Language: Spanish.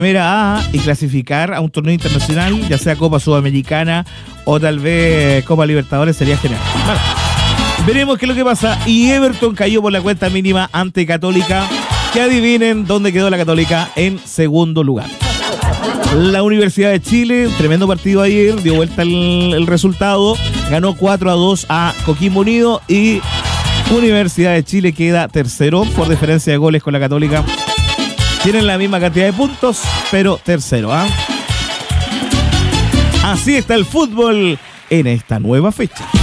Primera A y clasificar a un torneo internacional, ya sea Copa Sudamericana o tal vez Copa Libertadores, sería genial. Bueno, veremos qué es lo que pasa. Y Everton cayó por la cuenta mínima ante Católica. Que adivinen dónde quedó la Católica en segundo lugar. La Universidad de Chile, un tremendo partido ayer, dio vuelta el resultado, ganó 4-2 a Coquimbo Unido y Universidad de Chile queda tercero por diferencia de goles con la Católica. Tienen la misma cantidad de puntos, pero tercero, ¿ah? Así está el fútbol en esta nueva fecha.